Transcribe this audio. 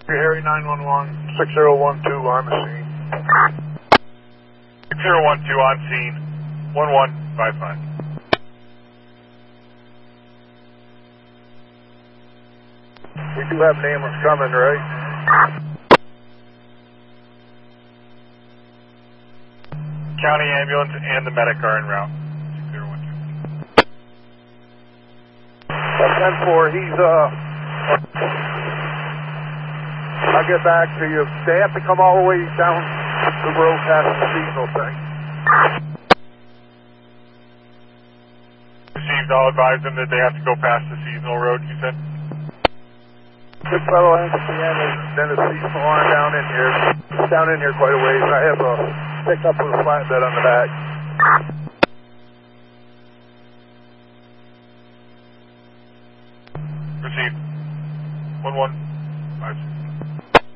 Harry 911, 6012 on the scene. 6012 on scene, 1155. We do have an ambulance coming, right? County ambulance and the medic are en route. 6012. 10-4, he's, I'll get back to you. They have to come all the way down the road past the seasonal thing. Received, I'll advise them that they have to go past the seasonal road, you said? Good fellow ends at the end, and then the seasonal line down in here. It's down in here quite a ways. I have a pickup with a flatbed on the back. Received. 1156.